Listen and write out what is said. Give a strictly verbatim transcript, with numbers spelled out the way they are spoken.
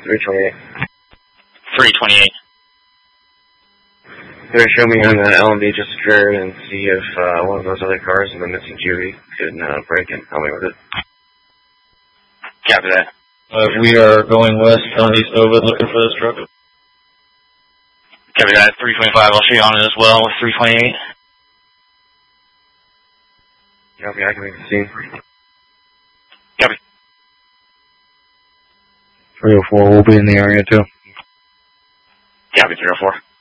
three twenty-eight. three twenty-eight. They're show me on the L M D just occurred and see if uh, one of those other cars in the missing Jury could uh, break and help me with it. Copy that. Uh, we are going west on East Nova looking for this truck. Copy that. three twenty-five, I'll show you on it as well with three twenty-eight. Copy, I can make the scene. Copy. three oh four will be in the area too. Copy, three oh four.